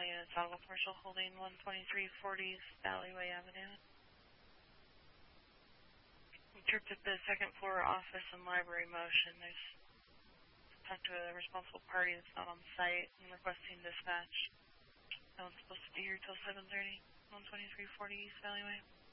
units, Auto Commercial Holding 12340 Valleyway Avenue. We tripped at the second floor office and library motion. There's talked to a responsible party that's not on site and requesting dispatch. No one's supposed to be here till 7:30, 12340 East Valleyway.